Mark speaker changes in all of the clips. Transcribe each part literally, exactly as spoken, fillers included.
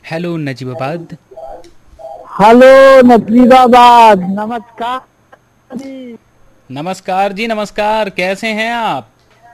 Speaker 1: Hello Najibabad.
Speaker 2: Hello Najibabad, नमस्कार जी।
Speaker 1: नमस्कार जी, नमस्कार। कैसे हैं आप?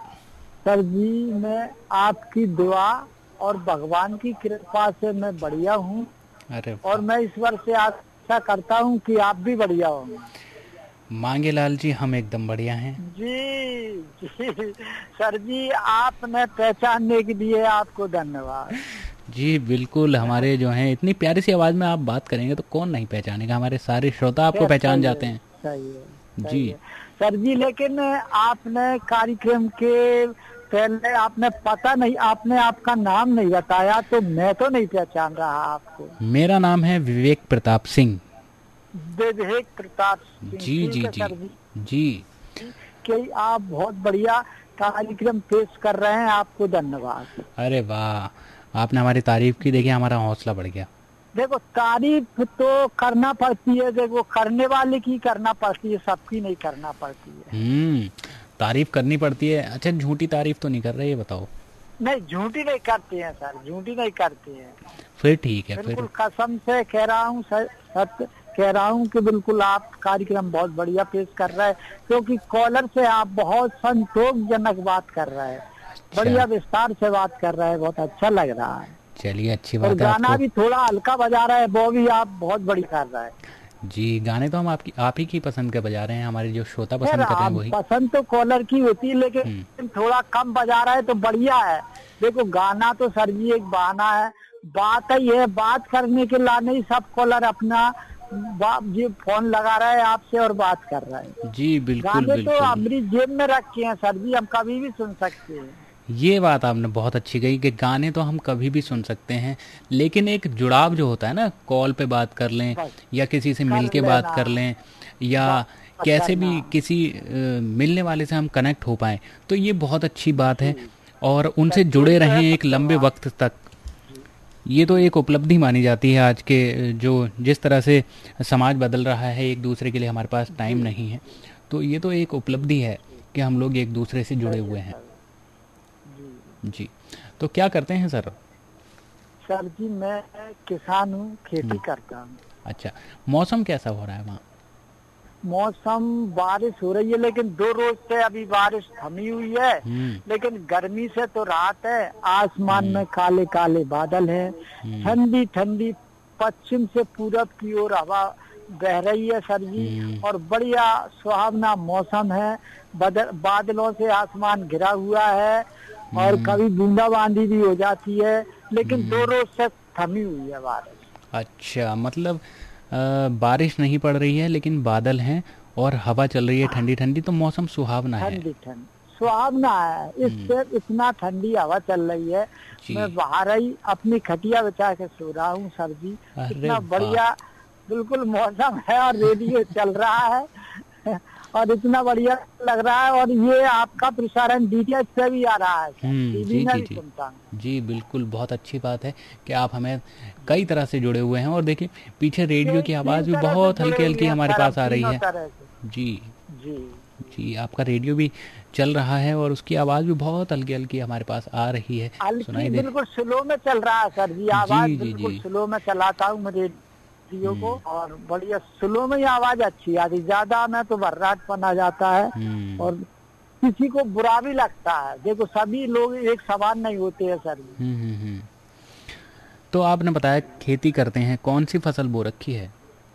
Speaker 2: सर जी, मैं आपकी दुआ और भगवान की कृपा से मैं बढ़िया हूँ।
Speaker 1: अरे
Speaker 2: और
Speaker 1: वाह।
Speaker 2: मैं ईश्वर से आशा करता हूँ कि आप भी बढ़िया होंगे।
Speaker 1: मांगे लाल जी, हम एकदम बढ़िया हैं।
Speaker 2: जी जी। सर जी, आपने पहचानने के लिए आपको धन्यवाद।
Speaker 1: जी बिल्कुल, हमारे जो हैं इतनी प्यारी सी आवाज़ में आप बात करेंगे तो कौन नहीं पहचानेगा। हमारे सारे श्रोता आपको
Speaker 2: खैर,
Speaker 1: पहचान
Speaker 2: सही है,
Speaker 1: जाते हैं।
Speaker 2: सही है,
Speaker 1: जी।
Speaker 2: सही है। सर जी, लेकिन आपने कार्यक्रम के पहले आपने पता नहीं, आपने आपका नाम नहीं बताया, तो मैं तो नहीं पहचान रहा आपको।
Speaker 1: मेरा नाम है विवेक प्रताप सिंह।
Speaker 2: विवेक प्रताप सिंह,
Speaker 1: जी
Speaker 2: ठीक
Speaker 1: जी
Speaker 2: है
Speaker 1: जी।
Speaker 2: सर जी।
Speaker 1: जी।
Speaker 2: कि आप बहुत बढ़िया कार्यक्रम पेश कर रहे हैं, आपको धन्यवाद।
Speaker 1: अरे वाह, आपने हमारी तारीफ की, देखिए हमारा हौसला बढ़ गया।
Speaker 2: देखो, तारीफ तो करना पड़ती है, देखो करने वाले की करना पड़ती है, सबकी नहीं करना पड़ती है।
Speaker 1: हम्म। तारीफ करनी पड़ती है। अच्छा, झूठी तारीफ तो नहीं कर रहे, ये बताओ।
Speaker 2: नहीं, झूठी नहीं करते हैं सर, झूठी नहीं करते हैं।
Speaker 1: फिर ठीक है फिर।
Speaker 2: बिल्कुल कसम से कह रहा हूँ, सत्य कह रहा हूँ कि बिल्कुल आप कार्यक्रम बहुत बढ़िया पेश कर रहे हैं। क्योंकि कॉलर से आप बहुत संतोषजनक बात कर रहे हैं,
Speaker 1: अच्छा।
Speaker 2: बढ़िया विस्तार से बात कर रहे हैं, बहुत अच्छा लग रहा है।
Speaker 1: चलिए, अच्छी
Speaker 2: और
Speaker 1: बात है
Speaker 2: गाना
Speaker 1: आपको।
Speaker 2: भी थोड़ा हल्का बजा रहे हैं, वो भी आप बहुत बढ़िया कर रहे हैं।
Speaker 1: जी, गाने तो हम आपकी आप ही की पसंद के बजा रहे हैं, हमारे जो श्रोता
Speaker 2: खैर,
Speaker 1: पसंद कर रहे हैं
Speaker 2: आप
Speaker 1: वही।
Speaker 2: पसंद तो कॉलर की होती है,
Speaker 1: हम्म।
Speaker 2: लेकिन थोड़ा कम बजा रहे हैं तो बढ़िया है। देखो, गाना तो सर जी एक बहाना है, बात ही है, बात करने के लाने ही सब कॉलर अपना बाप जी फोन लगा रहे हैं आपसे और बात कर रहे हैं।
Speaker 1: जी बिल्कुल
Speaker 2: गाने तो
Speaker 1: बिल्कुल।
Speaker 2: हमारी जेब में रखे हैं सर जी, हम कभी भी सुन सकते हैं।
Speaker 1: ये बात आपने बहुत अच्छी कही कि गाने तो हम कभी भी सुन सकते हैं, लेकिन एक जुड़ाव जो होता है ना, कॉल पे बात कर लें
Speaker 2: बस
Speaker 1: या किसी से मिल
Speaker 2: कर
Speaker 1: के बात
Speaker 2: लेना,
Speaker 1: कर लें, या
Speaker 2: बात
Speaker 1: कैसे
Speaker 2: करना।
Speaker 1: भी किसी अ, मिलने वाले से हम कनेक्ट हो पाएँ, तो ये बहुत अच्छी बात
Speaker 2: जी,
Speaker 1: है। और उनसे
Speaker 2: ये
Speaker 1: जुड़े
Speaker 2: तो है
Speaker 1: रहें एक लंबे
Speaker 2: धन्यवाद।
Speaker 1: वक्त तक,
Speaker 2: जी
Speaker 1: ये तो
Speaker 2: जी।
Speaker 1: एक उपलब्धि मानी जाती है। आज के जो जिस तरह से समाज बदल रहा है, एक दूसरे के लिए हमारे पास टाइम
Speaker 2: जी
Speaker 1: नहीं है, तो ये तो एक उपलब्धि है
Speaker 2: जी,
Speaker 1: कि हम लोग एक दूसरे से जुड़े
Speaker 2: सही है
Speaker 1: हुए हैं।
Speaker 2: सर जी।
Speaker 1: जी। तो क्या करते हैं सर?
Speaker 2: सर जी, मैं किसान हूँ, खेती
Speaker 1: हम्म।
Speaker 2: करता हूँ।
Speaker 1: अच्छा। मौसम कैसा हो रहा है वहाँ?
Speaker 2: मौसम बारिश हो रही है, लेकिन दो रोज से अभी बारिश थमी हुई है।
Speaker 1: हम्म।
Speaker 2: लेकिन गर्मी से तो राहत है, आसमान
Speaker 1: हम्म।
Speaker 2: में काले काले बादल हैं,
Speaker 1: हम्म।
Speaker 2: ठंडी ठंडी पश्चिम से पूरब की ओर हवा बह रही है सर जी।
Speaker 1: हम्म।
Speaker 2: और बढ़िया सुहावना मौसम है, बदल बादलों से आसमान घिरा हुआ है, और
Speaker 1: हम्म।
Speaker 2: कभी बूंदाबांदी भी हो जाती है, लेकिन दो
Speaker 1: हम्म।
Speaker 2: रोज से थमी हुई है बारिश।
Speaker 1: अच्छा, मतलब अ, बारिश नहीं पड़ रही है लेकिन बादल हैं और हवा चल रही है ठंडी ठंडी, तो मौसम सुहावना है।
Speaker 2: ठंडी ठंडी सुहावना है,
Speaker 1: हम्म।
Speaker 2: इससे इतना ठंडी हवा चल रही है। मैं
Speaker 1: जी।
Speaker 2: बाहर ही अपनी खटिया बिछा के सो रहा हूँ सर जी।
Speaker 1: अरे
Speaker 2: इतना
Speaker 1: वाह।
Speaker 2: बढ़िया बिल्कुल मौसम है, और रेडियो चल रहा है और इतना बढ़िया लग रहा है। और ये आपका प्रसारण डीटीएच पे भी आ रहा है सर,
Speaker 1: हम्म।
Speaker 2: टीवी
Speaker 1: जी
Speaker 2: में
Speaker 1: जी
Speaker 2: भी
Speaker 1: जी।
Speaker 2: सुनता हूँ।
Speaker 1: जी बिल्कुल, बहुत अच्छी बात है कि आप हमें कई तरह से जुड़े हुए हैं। और देखिए, पीछे रेडियो
Speaker 2: तीन
Speaker 1: की
Speaker 2: तीन
Speaker 1: आवाज़ भी
Speaker 2: तरह से
Speaker 1: बहुत
Speaker 2: जुड़े
Speaker 1: हल्की
Speaker 2: हुए
Speaker 1: हल्की
Speaker 2: हैं
Speaker 1: हमारे
Speaker 2: सर, हम
Speaker 1: पास आ रही
Speaker 2: तीनों
Speaker 1: है।
Speaker 2: तरह से।
Speaker 1: जी।
Speaker 2: जी
Speaker 1: जी, आपका रेडियो भी चल रहा है और उसकी आवाज़ भी बहुत हल्की हल्की हमारे पास आ रही है,
Speaker 2: हल्की
Speaker 1: सुनाई दे
Speaker 2: बिल्कुल स्लो में चल रहा है सर जी,
Speaker 1: जी
Speaker 2: आवाज
Speaker 1: जी जी।
Speaker 2: बिल्कुल स्लो में चलाता हूँ मैं रेडियो को,
Speaker 1: हम्म।
Speaker 2: और बढ़िया स्लो में ही आवाज अच्छी आती, ज्यादा में तो वर्राटपन आ जाता है।
Speaker 1: हम्म।
Speaker 2: और किसी को बुरा भी लगता है, देखो सभी लोग एक समान नहीं होते हैं सर जी।
Speaker 1: हम्म। हम्म। हम्म। तो आपने बताया खेती करते हैं, कौन सी फसल बो रखी है?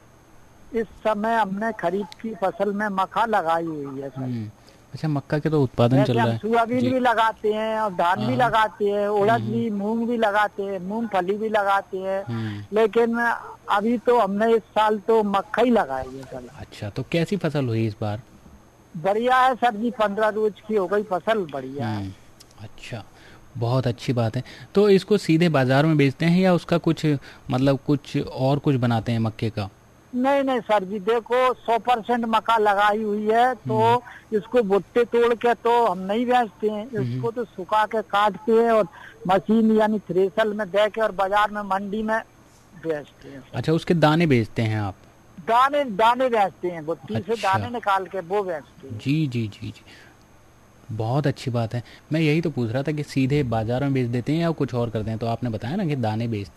Speaker 2: इस समय हमने खरीफ की फसल में मक्का लगाई हुई है सर जी।
Speaker 1: हम्म। अच्छा, मक्का के तो उत्पादन
Speaker 2: वैसे
Speaker 1: चल रहा
Speaker 2: हम
Speaker 1: है।
Speaker 2: सोयाबीन
Speaker 1: जी।
Speaker 2: भी लगाते हैं, और धान भी
Speaker 1: हाँ।
Speaker 2: लगाते हैं, उड़द
Speaker 1: हम्म।
Speaker 2: भी, मूंग भी लगाते हैं, मूंगफली भी लगाते हैं।
Speaker 1: हम्म।
Speaker 2: लेकिन अभी तो हमने इस साल तो मक्का ही लगाई है सर।
Speaker 1: अच्छा, तो कैसी फसल हुई इस बार?
Speaker 2: बढ़िया है सर जी, पंद्रह रोज की हो गई फसल, बढ़िया है।
Speaker 1: हम्म। अच्छा, बहुत अच्छी बात है। तो इसको सीधे बाजार में बेचते हैं या उसका कुछ, मतलब कुछ और कुछ बनाते हैं मक्के का?
Speaker 2: नहीं नहीं सर जी, देखो सौ परसेंट मक्का लगाई हुई है, तो
Speaker 1: हम्म।
Speaker 2: इसको भुट्टे तोड़ के तो हम नहीं बेचते हैं,
Speaker 1: हम्म।
Speaker 2: इसको तो सुखा के काटते हैं और मशीन यानी थ्रेशर में दे के और बाजार में मंडी में बेचते हैं सर।
Speaker 1: अच्छा, उसके दाने बेचते हैं आप?
Speaker 2: दाने दाने बेचते हैं, भुट्टी से
Speaker 1: अच्छा।
Speaker 2: दाने निकाल के वो बेचते हैं।
Speaker 1: जी जी जी जी। बहुत अच्छी बात है। मैं यही तो पूछ रहा था कि सीधे बाजार में बेच देते हैं या कुछ और करते हैं, तो आपने बताया ना कि दाने बेचते हैं।